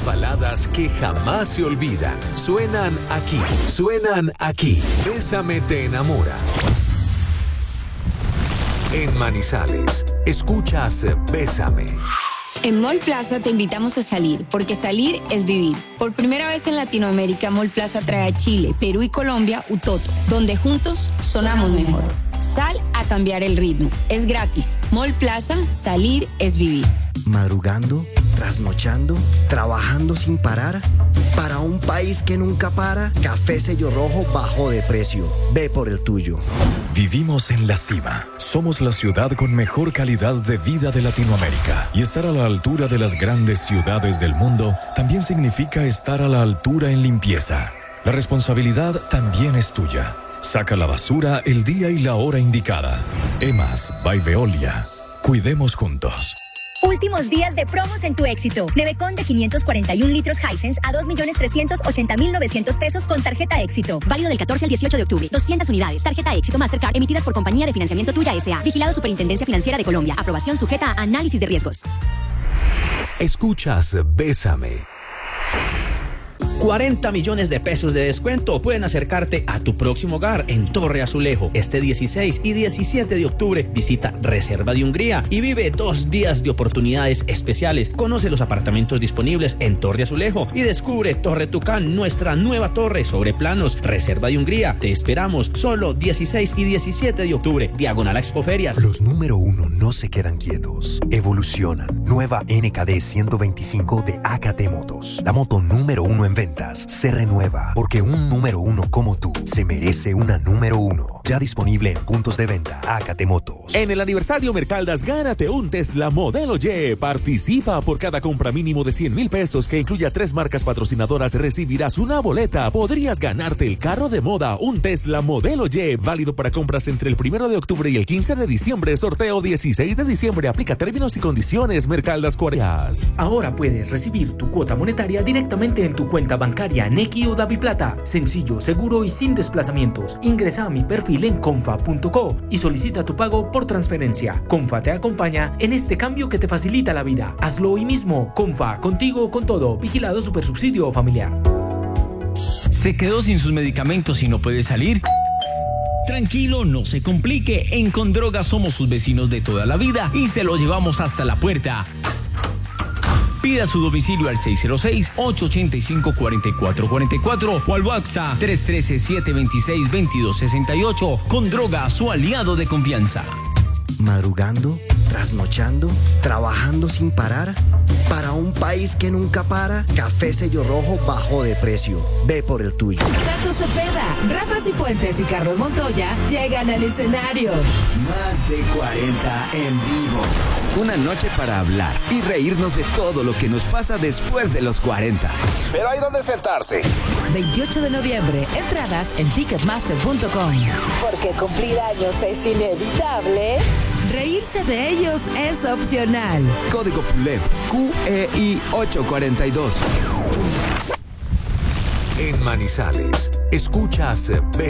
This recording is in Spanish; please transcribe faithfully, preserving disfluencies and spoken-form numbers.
baladas que jamás se olvidan. Suenan aquí, suenan aquí. Bésame te enamora. En Manizales, escuchas Bésame. En Mall Plaza te invitamos a salir, porque salir es vivir. Por primera vez en Latinoamérica, Mall Plaza trae a Chile, Perú y Colombia Utoto, donde juntos sonamos mejor. Sal a cambiar el ritmo. Es gratis. Mall Plaza, salir es vivir. Madrugando, trasnochando, trabajando sin parar. Para un país que nunca para, Café Sello Rojo bajó de precio. Ve por el tuyo. Vivimos en la cima. Somos la ciudad con mejor calidad de vida de Latinoamérica. Y estar a la altura de las grandes ciudades del mundo también significa estar a la altura en limpieza. La responsabilidad también es tuya. Saca la basura el día y la hora indicada. Emas by Veolia. Cuidemos juntos. Últimos días de promos en tu éxito. Nevecon de quinientos cuarenta y un litros Hisense a dos millones trescientos ochenta mil novecientos pesos con tarjeta éxito. Válido del catorce al dieciocho de octubre. doscientas unidades. Tarjeta éxito Mastercard emitidas por Compañía de Financiamiento Tuya S A. Vigilado Superintendencia Financiera de Colombia. Aprobación sujeta a análisis de riesgos. Escuchas Bésame. cuarenta millones de pesos de descuento pueden acercarte a tu próximo hogar en Torre Azulejo. Este dieciséis y diecisiete de octubre visita Reserva de Hungría y vive dos días de oportunidades especiales. Conoce los apartamentos disponibles en Torre Azulejo y descubre Torre Tucán, nuestra nueva torre sobre planos. Reserva de Hungría. Te esperamos solo dieciséis y diecisiete de octubre. Diagonal a Expoferias. Los número uno no se quedan quietos. Evolucionan. Nueva N K D ciento veinticinco de A K T Motos. La moto número uno en ventas se renueva porque un número uno como tú se merece una número uno. Ya disponible en puntos de venta. A K T Motos. En el aniversario Mercaldas, gánate un Tesla Modelo Y. Participa. Por cada compra mínimo de cien mil pesos que incluya tres marcas patrocinadoras, recibirás una boleta. Podrías ganarte el carro de moda, un Tesla Modelo Y, válido para compras entre el primero de octubre y el quince de diciembre. Sorteo dieciséis de diciembre. Aplica términos y condiciones. Mercaldas Cuareas. Ahora puedes recibir tu cuota monetaria directamente en tu cuenta bancaria Nequi o DaviPlata. Sencillo, seguro y sin desplazamientos. Ingresa a mi perfil en confa punto co y solicita tu pago por transferencia. Confa te acompaña en este cambio que te facilita la vida. Hazlo hoy mismo. Confa, contigo con todo. Vigilado Supersubsidio Familiar. ¿Se quedó sin sus medicamentos y no puede salir? Tranquilo, no se complique. En Condroga somos sus vecinos de toda la vida y se lo llevamos hasta la puerta. Pida su domicilio al seis cero seis, ocho ocho cinco, cuatro cuatro cuatro cuatro o al WhatsApp tres uno tres, siete dos seis, dos dos seis ocho. Condroga, su aliado de confianza. Madrugando, trasnochando, trabajando sin parar. Para un país que nunca para, Café Sello Rojo bajó de precio. Ve por el tuyo. Tato Cepeda, Rafa Cifuentes y Carlos Montoya llegan al escenario. Más de cuarenta en vivo. Una noche para hablar y reírnos de todo lo que nos pasa después de los cuarenta. Pero hay donde sentarse. veintiocho de noviembre, entradas en ticketmaster punto com. Porque cumplir años es inevitable, reírse de ellos es opcional. Código P U L E B Q E I ocho cuarenta y dos. En Manizales, escuchas